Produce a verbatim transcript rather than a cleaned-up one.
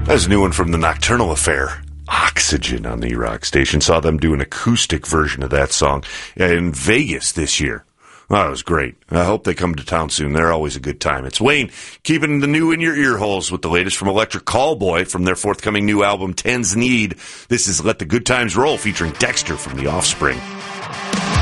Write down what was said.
That's a new one from the Nocturnal Affair. Oxygen on the E-Rock station. Saw them do an acoustic version of that song in Vegas this year. Oh, that was great. I hope they come to town soon. They're always a good time. It's Wayne keeping the new in your ear holes with the latest from Electric Callboy from their forthcoming new album, Tens Need. This is Let the Good Times Roll featuring Dexter from The Offspring.